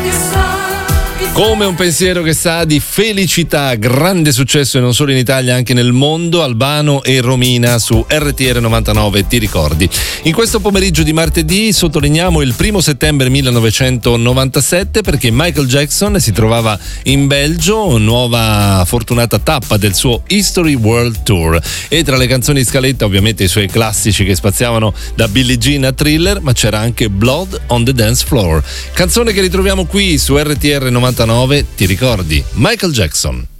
Come un pensiero che sa di felicità, grande successo e non solo in Italia, anche nel mondo. Albano e Romina su RTR 99, ti ricordi? In questo pomeriggio di martedì sottolineiamo il 1 settembre 1997 perché Michael Jackson si trovava in Belgio, nuova fortunata tappa del suo History World Tour, e tra le canzoni in scaletta ovviamente i suoi classici che spaziavano da Billie Jean a Thriller, ma c'era anche Blood on the Dance Floor, canzone che ritroviamo qui su RTR 99, ti ricordi? Michael Jackson.